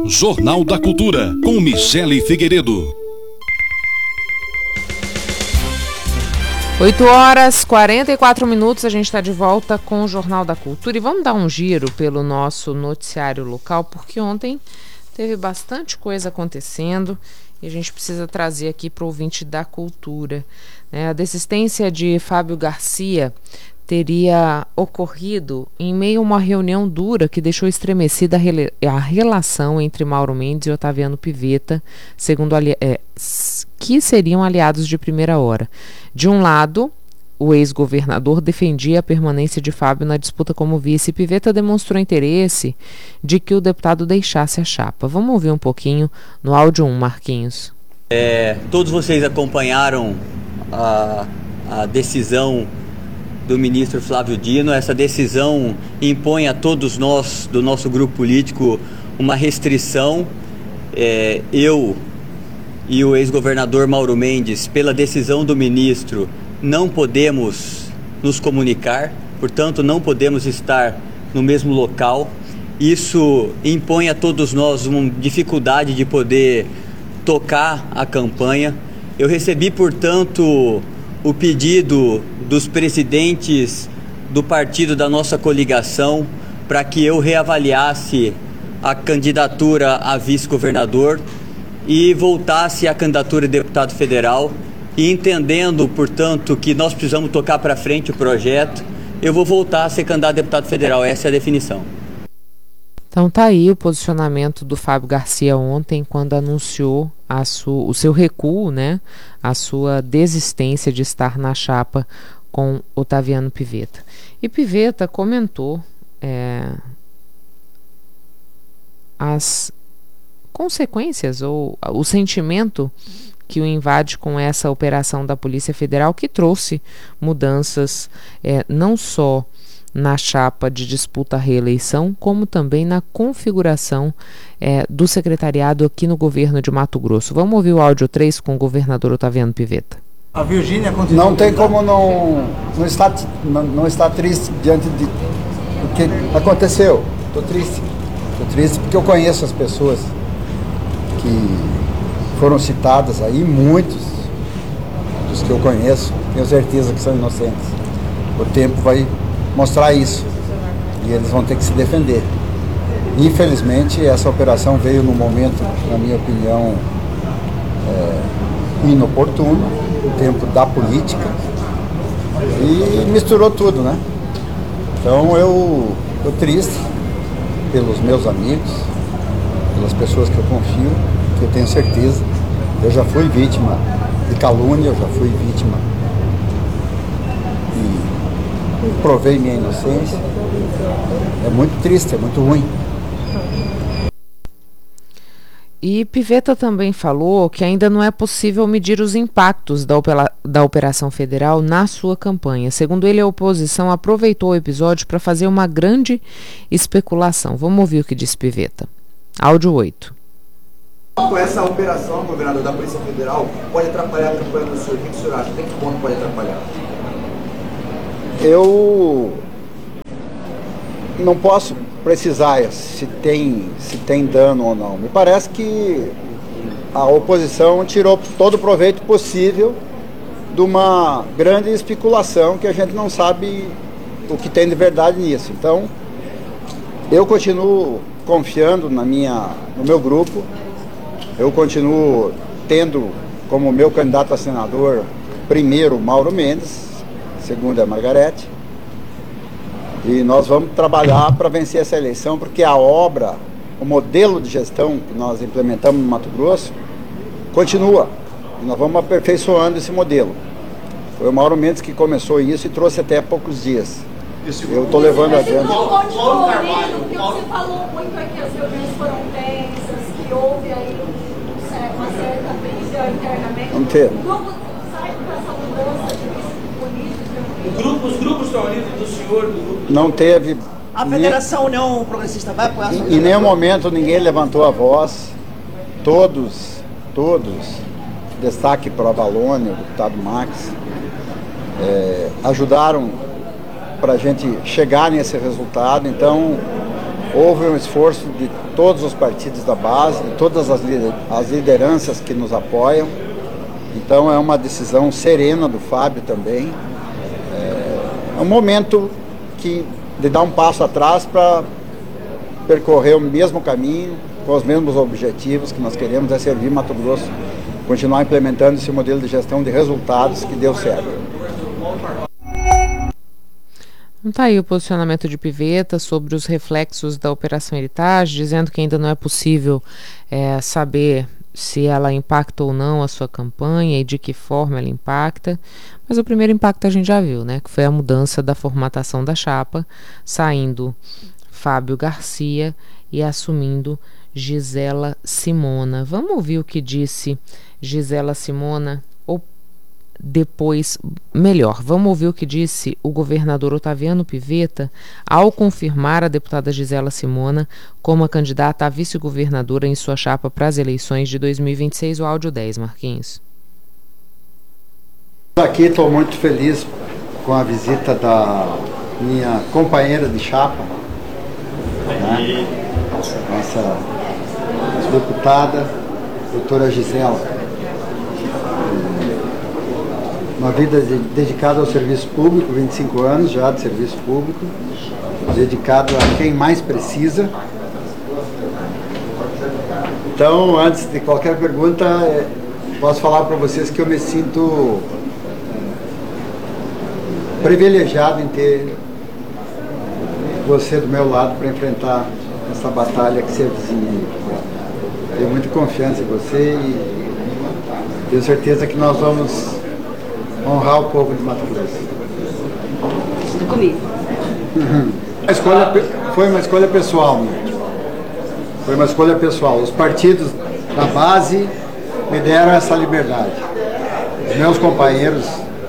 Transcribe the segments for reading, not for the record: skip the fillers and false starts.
Jornal da Cultura, com Michele Figueiredo. 8h44, a gente está de volta com o Jornal da Cultura e vamos dar um giro pelo nosso noticiário local, porque ontem teve bastante coisa acontecendo e a gente precisa trazer aqui para o ouvinte da cultura. A desistência de Fábio Garcia teria ocorrido em meio a uma reunião dura que deixou estremecida a relação entre Mauro Mendes e Otaviano Pivetta, segundo que seriam aliados de primeira hora. De um lado, o ex-governador defendia a permanência de Fábio na disputa como vice. Pivetta demonstrou interesse de que o deputado deixasse a chapa. Vamos ouvir um pouquinho no áudio 1, Marquinhos. Todos vocês acompanharam a decisão do ministro Flávio Dino. Essa decisão impõe a todos nós, do nosso grupo político, uma restrição. Eu e o ex-governador Mauro Mendes, pela decisão do ministro, não podemos nos comunicar, portanto não podemos estar no mesmo local. Isso impõe a todos nós uma dificuldade de poder tocar a campanha. Eu recebi, portanto, o pedido dos presidentes do partido da nossa coligação para que eu reavaliasse a candidatura a vice-governador e voltasse à candidatura de deputado federal. E entendendo, portanto, que nós precisamos tocar para frente o projeto, eu vou voltar a ser candidato a deputado federal. Essa é a definição. Então tá aí o posicionamento do Fábio Garcia ontem, quando anunciou o seu recuo, a sua desistência de estar na chapa com Otaviano Pivetta. E Pivetta comentou as consequências ou o sentimento que o invade com essa operação da Polícia Federal, que trouxe mudanças não só na chapa de disputa à reeleição, como também na configuração do secretariado aqui no governo de Mato Grosso. Vamos ouvir o áudio 3 com o governador Otaviano Pivetta. A Virgínia continua... Não tem como não estar triste diante de o que aconteceu. Estou triste porque eu conheço as pessoas que foram citadas aí, muitos dos que eu conheço, tenho certeza que são inocentes. O tempo vai mostrar isso e eles vão ter que se defender. Infelizmente, essa operação veio num momento, na minha opinião, inoportuno, o tempo da política, e misturou tudo, Então eu triste pelos meus amigos, pelas pessoas que eu confio, que eu tenho certeza. Eu já fui vítima de calúnia, eu já fui vítima e provei minha inocência. É muito triste, é muito ruim. E Pivetta também falou que ainda não é possível medir os impactos da Operação Federal na sua campanha. Segundo ele, a oposição aproveitou o episódio para fazer uma grande especulação. Vamos ouvir o que disse Pivetta. Áudio 8. Com essa operação, governador, da Polícia Federal, pode atrapalhar a campanha do senhor? O que o senhor acha? Até que ponto pode atrapalhar? Eu não posso precisar se tem dano ou não. Me parece que a oposição tirou todo o proveito possível de uma grande especulação que a gente não sabe o que tem de verdade nisso. Então, eu continuo confiando no meu grupo, eu continuo tendo como meu candidato a senador, primeiro, Mauro Mendes, segundo a Margarete, e nós vamos trabalhar para vencer essa eleição, porque a obra, o modelo de gestão que nós implementamos no Mato Grosso, continua. E nós vamos aperfeiçoando esse modelo. Foi o Mauro Mendes que começou isso e trouxe até há poucos dias. Eu estou levando adiante. Porque você falou muito aqui, as reuniões foram tensas, que houve aí uma certa briga internamente. Não teve. O grupo sai com essa mudança de política? Os grupos estão unidos do senhor, do grupo? Não teve. A Federação União Progressista vai apoiar? Em nenhum momento ninguém levantou a voz. Todos, destaque para a Valônia, o deputado Max, ajudaram para a gente chegar nesse resultado. Então, houve um esforço de todos os partidos da base, de todas as lideranças que nos apoiam. Então é uma decisão serena do Fábio também. É um momento de dar um passo atrás para percorrer o mesmo caminho, com os mesmos objetivos que nós queremos, é servir Mato Grosso, continuar implementando esse modelo de gestão de resultados que deu certo. Está aí o posicionamento de Pivetta sobre os reflexos da Operação Heritage, dizendo que ainda não é possível saber se ela impacta ou não a sua campanha e de que forma ela impacta, mas o primeiro impacto a gente já viu, né, que foi a mudança da formatação da chapa, saindo Fábio Garcia e assumindo Gisela Simona. Vamos ouvir o que disse Gisela Simona, ou depois, melhor, vamos ouvir o que disse o governador Otaviano Pivetta ao confirmar a deputada Gisela Simona como a candidata a vice-governadora em sua chapa para as eleições de 2026. O áudio 10, Marquinhos. Aqui estou muito feliz com a visita da minha companheira de chapa, né? Nossa deputada, doutora Gisela. Uma vida dedicada ao serviço público, 25 anos já de serviço público, dedicado a quem mais precisa. Então, antes de qualquer pergunta, posso falar para vocês que eu me sinto privilegiado em ter você do meu lado para enfrentar essa batalha que se avizinha. Tenho muita confiança em você e tenho certeza que nós vamos honrar o povo de Mato Grosso. Estou comigo. Foi uma escolha pessoal, né? Foi uma escolha pessoal. Os partidos da base me deram essa liberdade. Os meus companheiros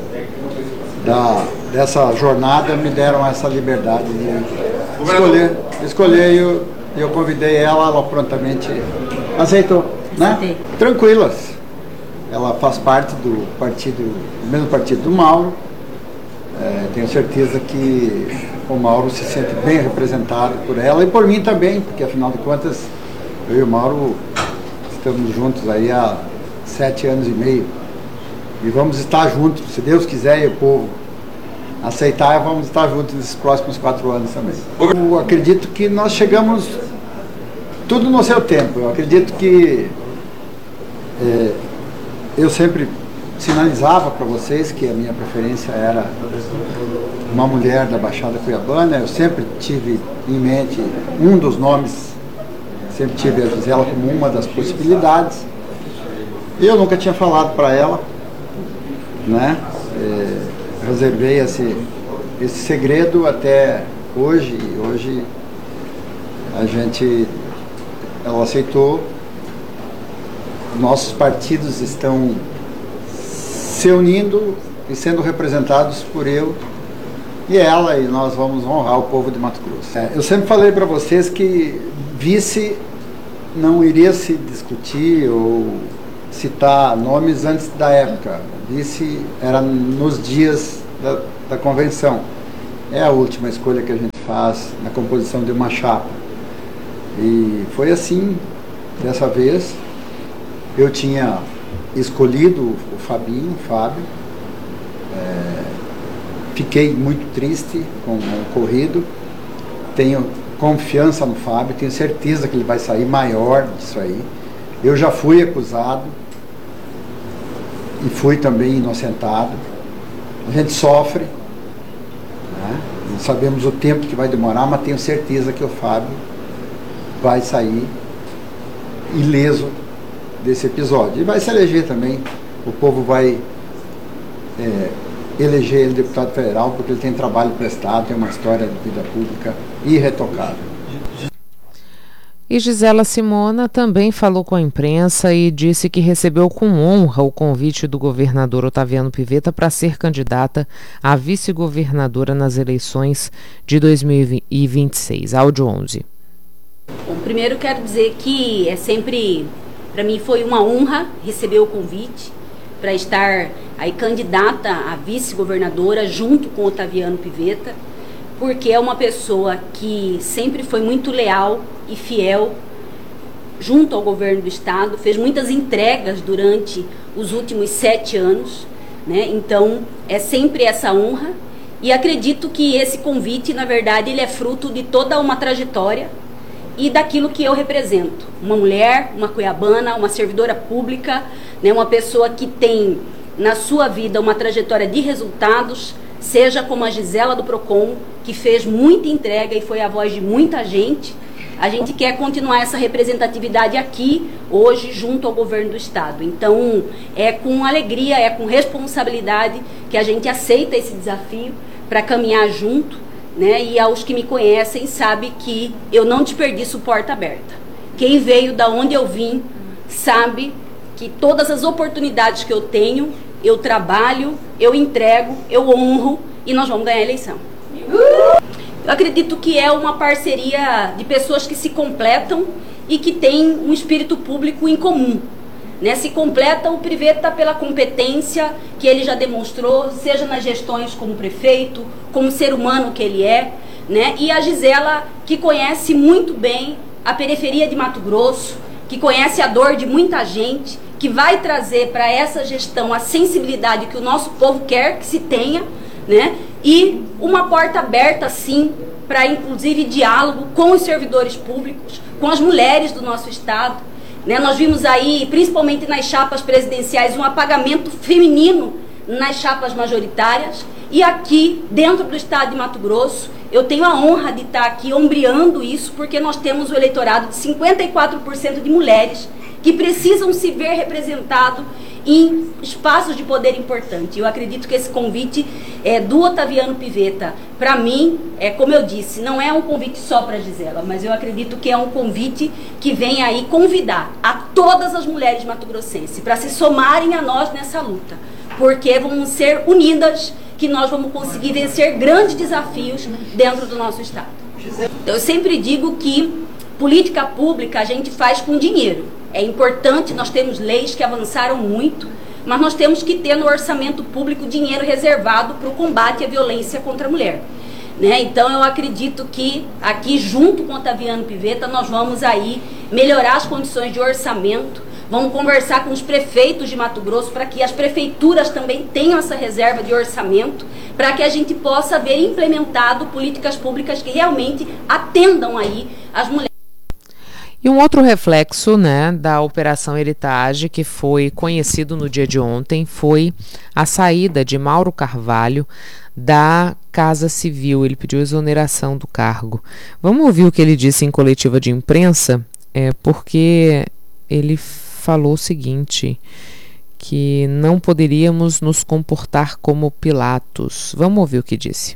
dessa jornada me deram essa liberdade de escolher e eu convidei ela prontamente aceitou, né? Aceitei. Tranquilas. Ela faz parte do mesmo partido do Mauro. Tenho certeza que o Mauro se sente bem representado por ela e por mim também, porque afinal de contas eu e o Mauro estamos juntos aí há 7 anos e meio e vamos estar juntos, se Deus quiser e o povo aceitar, vamos estar juntos nesses próximos 4 anos também. Eu acredito que nós chegamos tudo no seu tempo. Eu acredito que eu sempre sinalizava para vocês que a minha preferência era uma mulher da Baixada Cuiabana. Eu sempre tive em mente um dos nomes, sempre tive a Gisela como uma das possibilidades. E eu nunca tinha falado para ela, né? Reservei esse segredo até hoje. E hoje ela aceitou. Nossos partidos estão se unindo e sendo representados por eu e ela, e nós vamos honrar o povo de Mato Grosso. Eu sempre falei para vocês que vice não iria se discutir ou citar nomes antes da época. Vice era nos dias da convenção. É a última escolha que a gente faz na composição de uma chapa. E foi assim, dessa vez. Eu tinha escolhido o Fábio. Fiquei muito triste com o ocorrido. Tenho confiança no Fábio, tenho certeza que ele vai sair maior disso aí. Eu já fui acusado e fui também inocentado. A gente sofre, né? Não sabemos o tempo que vai demorar, mas tenho certeza que o Fábio vai sair ileso desse episódio. E vai se eleger também. O povo vai eleger ele deputado federal, porque ele tem trabalho prestado, tem uma história de vida pública irretocável. E Gisela Simona também falou com a imprensa e disse que recebeu com honra o convite do governador Otaviano Pivetta para ser candidata a vice-governadora nas eleições de 2026. Áudio 11. Bom, primeiro quero dizer que para mim foi uma honra receber o convite para estar aí candidata a vice-governadora junto com Otaviano Pivetta. porque é uma pessoa que sempre foi muito leal e fiel junto ao governo do estado, fez muitas entregas durante os últimos 7 anos, né? Então é sempre essa honra, e acredito que esse convite, na verdade, ele é fruto de toda uma trajetória e daquilo que eu represento. Uma mulher, uma cuiabana, uma servidora pública, né? Uma pessoa que tem na sua vida uma trajetória de resultados, seja como a Gisela do Procon, que fez muita entrega e foi a voz de muita gente. A gente quer continuar essa representatividade aqui, hoje, junto ao governo do estado. Então, é com alegria, é com responsabilidade que a gente aceita esse desafio para caminhar junto, né? E aos que me conhecem sabem que eu não desperdiço porta aberta. Quem veio da onde eu vim sabe que todas as oportunidades que eu tenho, eu trabalho, eu entrego, eu honro, e nós vamos ganhar a eleição. Eu acredito que é uma parceria de pessoas que se completam e que têm um espírito público em comum, né? Se completa o Pivetta pela competência que ele já demonstrou, seja nas gestões como prefeito, como ser humano que ele é, né? E a Gisela, que conhece muito bem a periferia de Mato Grosso, que conhece a dor de muita gente, que vai trazer para essa gestão a sensibilidade que o nosso povo quer que se tenha, né? E uma porta aberta, sim, para inclusive diálogo com os servidores públicos, com as mulheres do nosso estado, né? Nós vimos aí, principalmente nas chapas presidenciais, um apagamento feminino nas chapas majoritárias, e aqui, dentro do estado de Mato Grosso, eu tenho a honra de estar aqui ombreando isso, porque nós temos o eleitorado de 54% de mulheres que precisam se ver representado em espaços de poder importante. Eu acredito que esse convite do Otaviano Pivetta, para mim, como eu disse, não é um convite só para a Gisela, mas eu acredito que é um convite que vem aí convidar a todas as mulheres mato-grossenses para se somarem a nós nessa luta, porque vamos ser unidas que nós vamos conseguir vencer grandes desafios dentro do nosso estado. Eu sempre digo que política pública a gente faz com dinheiro. É importante, nós temos leis que avançaram muito, mas nós temos que ter no orçamento público dinheiro reservado para o combate à violência contra a mulher, né? Então eu acredito que aqui, junto com o Otaviano Pivetta, nós vamos aí melhorar as condições de orçamento, vamos conversar com os prefeitos de Mato Grosso para que as prefeituras também tenham essa reserva de orçamento, para que a gente possa ver implementado políticas públicas que realmente atendam aí as mulheres. E um outro reflexo, né, da Operação Heritage, que foi conhecido no dia de ontem, foi a saída de Mauro Carvalho da Casa Civil. Ele pediu exoneração do cargo. Vamos ouvir o que ele disse em coletiva de imprensa, porque ele falou o seguinte, que não poderíamos nos comportar como Pilatos. Vamos ouvir o que disse.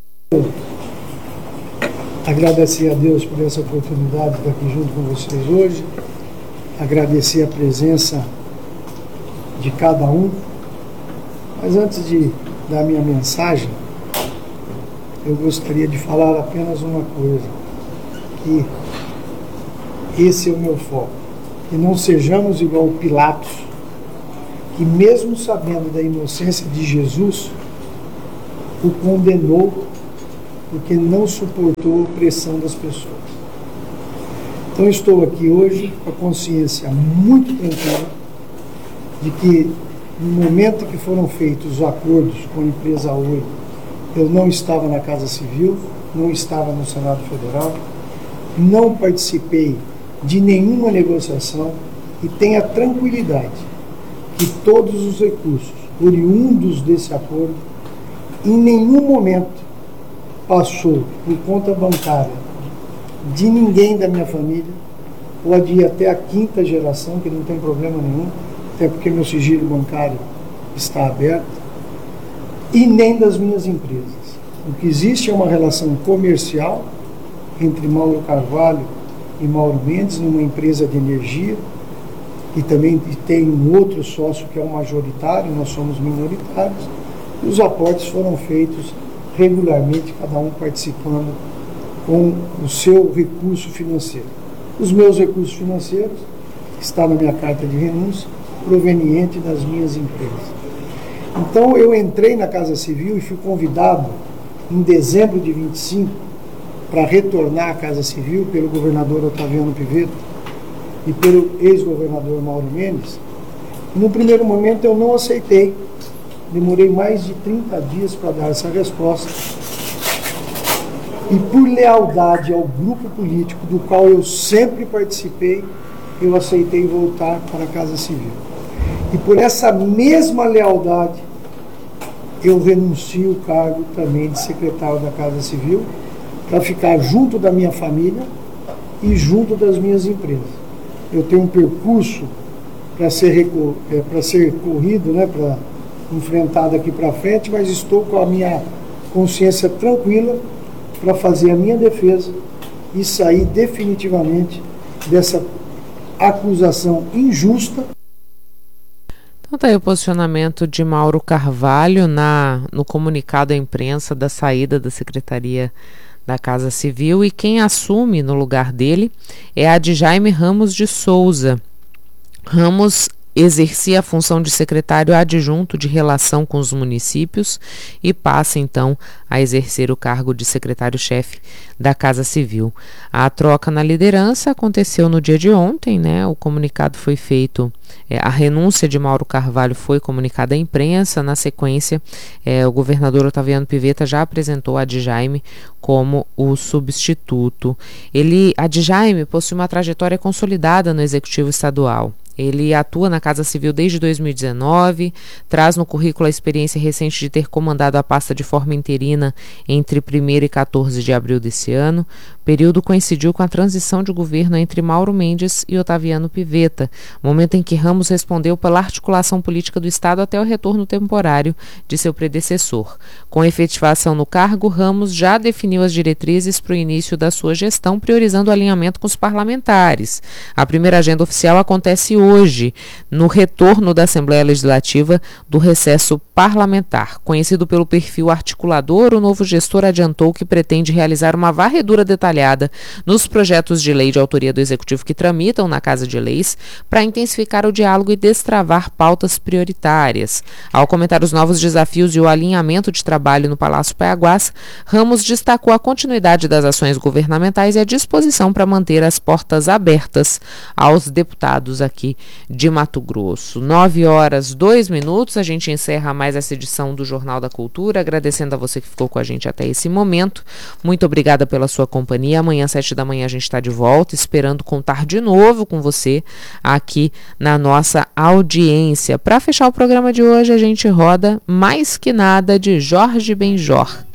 Agradecer a Deus por essa oportunidade de estar aqui junto com vocês hoje, agradecer a presença de cada um, mas antes de dar minha mensagem, eu gostaria de falar apenas uma coisa, que esse é o meu foco, que não sejamos igual Pilatos, que mesmo sabendo da inocência de Jesus, o condenou porque não suportou a opressão das pessoas. Então estou aqui hoje com a consciência muito tranquila de que no momento que foram feitos os acordos com a empresa Oi, eu não estava na Casa Civil, não estava no Senado Federal, não participei de nenhuma negociação e tenha tranquilidade que todos os recursos oriundos desse acordo em nenhum momento passou por conta bancária de ninguém da minha família, pode ir até a 5ª geração, que não tem problema nenhum, até porque meu sigilo bancário está aberto, e nem das minhas empresas. O que existe é uma relação comercial entre Mauro Carvalho e Mauro Mendes, numa empresa de energia, e também tem um outro sócio que é o majoritário, nós somos minoritários, e os aportes foram feitos regularmente, cada um participando com o seu recurso financeiro. Os meus recursos financeiros, que está na minha carta de renúncia, proveniente das minhas empresas. Então eu entrei na Casa Civil e fui convidado em dezembro de 25, para retornar à Casa Civil pelo governador Otaviano Pivetta e pelo ex-governador Mauro Mendes, no primeiro momento eu não aceitei. Demorei mais de 30 dias para dar essa resposta. E por lealdade ao grupo político do qual eu sempre participei, eu aceitei voltar para a Casa Civil. E por essa mesma lealdade, eu renuncio o cargo também de secretário da Casa Civil, para ficar junto da minha família e junto das minhas empresas. Eu tenho um percurso para ser corrido, né, para enfrentar daqui para frente, mas estou com a minha consciência tranquila para fazer a minha defesa e sair definitivamente dessa acusação injusta. Então tá aí o posicionamento de Mauro Carvalho no comunicado à imprensa da saída da Secretaria da Casa Civil, e quem assume no lugar dele é a Djaime Ramos de Souza. Ramos exercia a função de secretário adjunto de relação com os municípios e passa então a exercer o cargo de secretário-chefe da Casa Civil. A troca na liderança aconteceu no dia de ontem, né? O comunicado foi feito, a renúncia de Mauro Carvalho foi comunicada à imprensa. Na sequência, o governador Otaviano Pivetta já apresentou a Djaime como o substituto. A Djaime possui uma trajetória consolidada no Executivo Estadual. Ele atua na Casa Civil desde 2019, traz no currículo a experiência recente de ter comandado a pasta de forma interina entre 1º e 14 de abril desse ano. O período coincidiu com a transição de governo entre Mauro Mendes e Otaviano Pivetta, momento em que Ramos respondeu pela articulação política do Estado até o retorno temporário de seu predecessor. Com efetivação no cargo, Ramos já definiu as diretrizes para o início da sua gestão, priorizando o alinhamento com os parlamentares. A primeira agenda oficial acontece hoje, no retorno da Assembleia Legislativa do recesso parlamentar. Conhecido pelo perfil articulador, o novo gestor adiantou que pretende realizar uma varredura detalhada nos projetos de lei de autoria do Executivo que tramitam na Casa de Leis para intensificar o diálogo e destravar pautas prioritárias. Ao comentar os novos desafios e o alinhamento de trabalho no Palácio Paiaguás, Ramos destacou a continuidade das ações governamentais e a disposição para manter as portas abertas aos deputados aqui de Mato Grosso. 9h02, a gente encerra mais essa edição do Jornal da Cultura, agradecendo a você que ficou com a gente até esse momento. Muito obrigada pela sua companhia. Amanhã, 7 da manhã, a gente está de volta, esperando contar de novo com você aqui na nossa audiência. Para fechar o programa de hoje, a gente roda Mais Que Nada de Jorge Benjor.